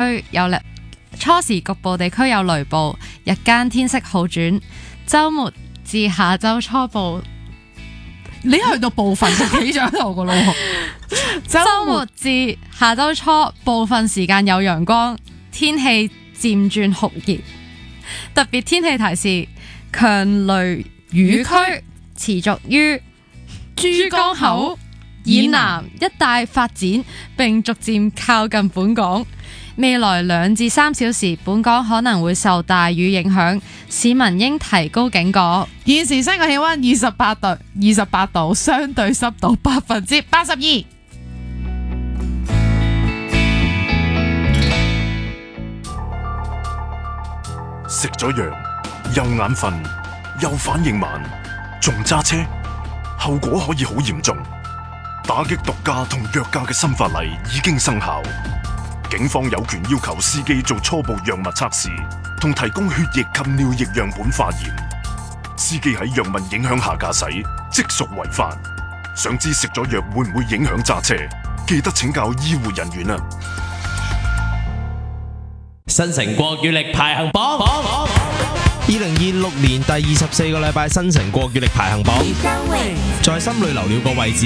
區有初時局部地區有雷暴，日間天色好轉。週末至下週初步， 你去到部分就企咗喺度噶咯。 週末至下週初部分時間有陽光，天氣漸轉酷熱。特別天氣提示：強雷雨區持續於珠江口以南一帶發展，並逐漸靠近本港。未來2至3小時，本港可能會受大雨影響，市民應提高警覺。 現時室外氣溫28度，相對濕度82%。 食咗藥又眼瞓又反應慢，仲揸車，後果可以好嚴重。打擊毒駕同藥駕嘅新法例已經生效，警方有權要求司機做初步藥物測試，同提供血液及尿液樣本化驗。司機喺藥物影響下駕駛，即屬違法。想知食咗藥會唔會影響揸車？記得請教醫護人員啊！ 新城國語力排行榜，2026年第24個禮拜新城國語力排行榜，在心裏留了個位置。